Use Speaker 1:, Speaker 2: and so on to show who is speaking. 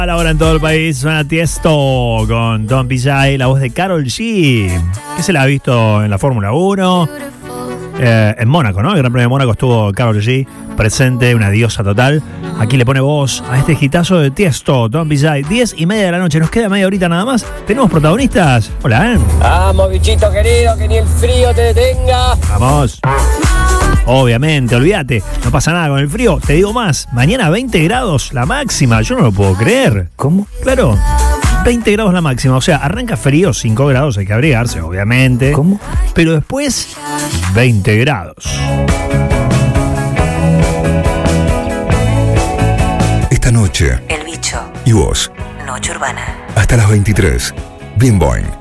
Speaker 1: Ahora en todo el país suena Tiesto con Don't Be Shy, la voz de Karol G, que se la ha visto en la Fórmula 1, en Mónaco, ¿no? El Gran Premio de Mónaco estuvo Karol G presente, una diosa total. Aquí le pone voz a este hitazo de Tiesto, Don't Be Shy. 10:30 de la noche, nos queda media horita nada más. ¿Tenemos protagonistas? Hola,
Speaker 2: Vamos, bichito querido, que ni el frío te detenga.
Speaker 1: Vamos. Obviamente, olvídate, no pasa nada con el frío. Te digo más, mañana 20 grados la máxima, yo no lo puedo creer.
Speaker 3: ¿Cómo?
Speaker 1: Claro, 20 grados la máxima, o sea, arranca frío, 5 grados, hay que abrigarse, obviamente.
Speaker 3: ¿Cómo?
Speaker 1: Pero después, 20 grados.
Speaker 4: Esta noche,
Speaker 5: El Bicho.
Speaker 4: y vos,
Speaker 5: Noche Urbana.
Speaker 4: hasta las 23, Bimboing.